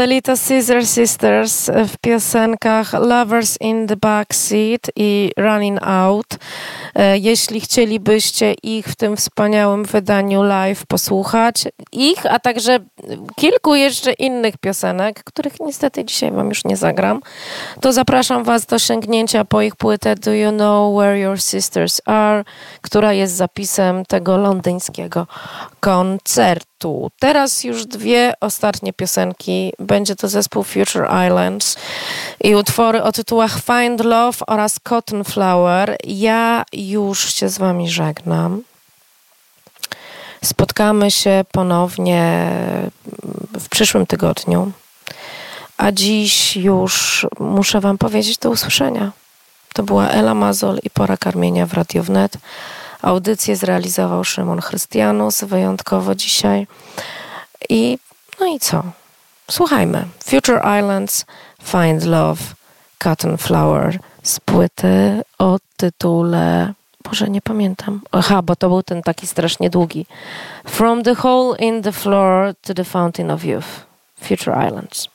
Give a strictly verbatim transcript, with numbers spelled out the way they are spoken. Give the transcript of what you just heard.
The Little Scissor Sisters w piosenkach Lovers in the Backseat i Running Out. Jeśli chcielibyście ich w tym wspaniałym wydaniu live posłuchać, ich, a także kilku jeszcze innych piosenek, których niestety dzisiaj wam już nie zagram, to zapraszam was do sięgnięcia po ich płytę Do You Know Where Your Sisters Are, która jest zapisem tego londyńskiego koncertu. Teraz już dwie ostatnie piosenki. Będzie to zespół Future Islands i utwory o tytułach Find Love oraz Cotton Flower. Ja już się z wami żegnam. Spotkamy się ponownie w przyszłym tygodniu. A dziś już muszę wam powiedzieć do usłyszenia. To była Ela Mazol i Pora Karmienia w Radiu Wnet. Audycję zrealizował Szymon Chrystianus wyjątkowo dzisiaj. I no i co? Słuchajmy. Future Islands, Find Love, Cotton Flower z płyty o tytule... Boże, nie pamiętam. Aha, bo to był ten taki strasznie długi. From the hole in the floor to the fountain of youth. Future Islands.